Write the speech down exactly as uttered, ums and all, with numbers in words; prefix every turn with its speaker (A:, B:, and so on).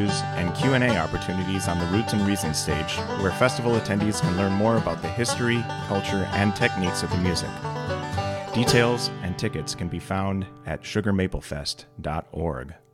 A: stages, and Q and A opportunities on the Roots and Reasons stage, where festival attendees can learn more about the history, culture, and techniques of the music. Details and tickets can be found at sugar maple fest dot org.